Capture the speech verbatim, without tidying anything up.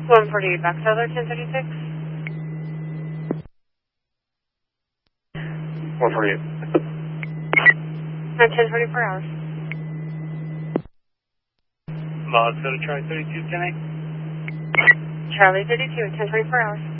one forty-eight back Souther, ten thirty-six. one forty-eight. And ten forty-four hours. Mod, go to Charlie thirty-two, ten eight. Charlie thirty-two, ten twenty-four hours.